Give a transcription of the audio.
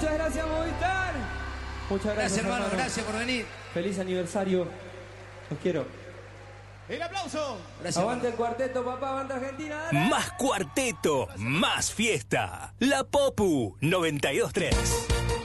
Muchas gracias, Movistar. Muchas gracias, hermano. Gracias por venir. Feliz aniversario. Los quiero. ¡El aplauso! Gracias, aguante el cuarteto, papá, aguante Argentina. Dale. Más cuarteto, más fiesta. La Popu 92.3.